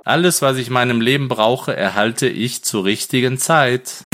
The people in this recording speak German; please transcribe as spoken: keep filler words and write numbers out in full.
Alles, was ich in meinem Leben brauche, erhalte ich zur richtigen Zeit.